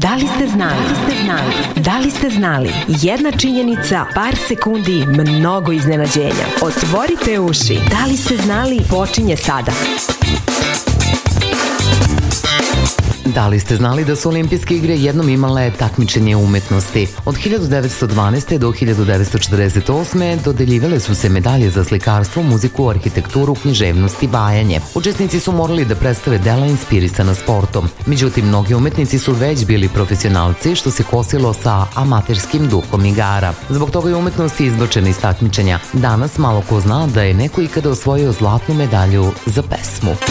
Da li ste znali? Da li ste znali? Jedna činjenica, par sekundi, mnogo iznenađenja. Otvorite uši. Da li ste znali? Počinje sada. Da li ste znali da su Olimpijske igre jednom imale takmičenje umetnosti? Od 1912. do 1948. dodeljivale su se medalje za slikarstvo, muziku, arhitekturu, književnost i bajanje. Učesnici su morali da predstave dela inspirisana sportom. Međutim, mnogi umetnici su već bili profesionalci, što se kosilo sa amaterskim duhom igara. Zbog toga je umetnost izbačena iz takmičenja. Danas malo ko zna da je neko ikada osvojio zlatnu medalju za pesmu.